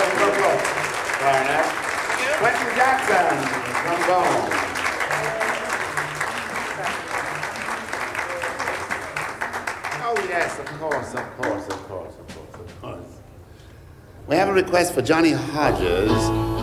applause. Clarinet. Quentin Jackson, trombone. Oh yes, of course. We have a request for Johnny Hodges